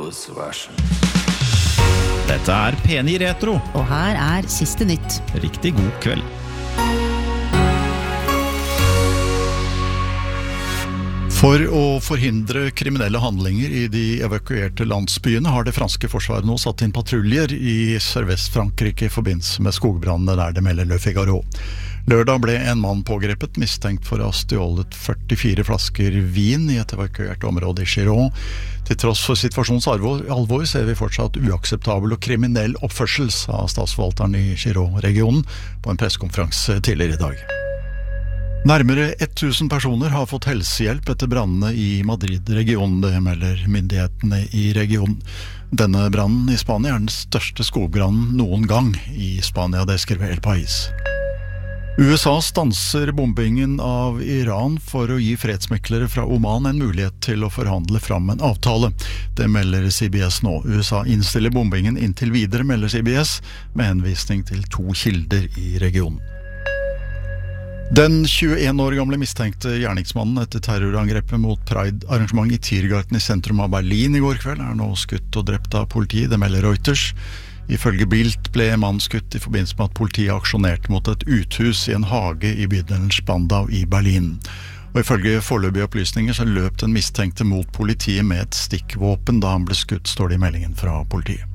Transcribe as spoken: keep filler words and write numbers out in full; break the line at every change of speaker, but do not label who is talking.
голосовавшим.
Dette er P ni Retro.
Og her er siste nytt.
Riktig god kveld.
For å forhindre kriminelle handlinger i de evakuerte landsbyene har det franske forsvaret nå satt inn patruljer i Sørvest-Frankrike i forbindelse med skogbrannene der, det melder Le Figaro. Lørdag ble en mann pågrepet, mistenkt for å ha stjålet førtifire flasker vin i et evakuert område i Giron. Til tross for situasjonens alvor ser vi fortsatt uakseptabel og kriminell oppførsel, sa statsforvalteren i Giron-regionen på en pressekonferanse tidligere i dag. Nærmere tusen personer har fått helsehjelp etter brannene i Madrid-regionen, det melder myndighetene i regionen. Denne brannen i Spania er den største skogbrannen noen gang i Spania, det skriver El País. U S A stanser bombingen av Iran for å gi fredsmeklere fra Oman en mulighet til å forhandle fram en avtale. Det melder C B S nå. U S A innstiller bombingen inntil videre, melder C B S, med henvisning til to kilder i regionen. Den tjueen år gamle mistenkte gjerningsmannen etter terrorangrepet mot Pride-arrangement i Tiergarten i sentrum av Berlin i går kveld er nå skutt og drept av politiet, det melder Reuters. Ifølge Bild ble mannen skutt i forbindelse med at politiet aksjonerte mot et uthus i en hage i bydelen Spandau i Berlin. Og ifølge foreløpige opplysninger så løp den mistenkte mot politiet med et stikkvåpen da han ble skutt, står det i meldingen fra politiet.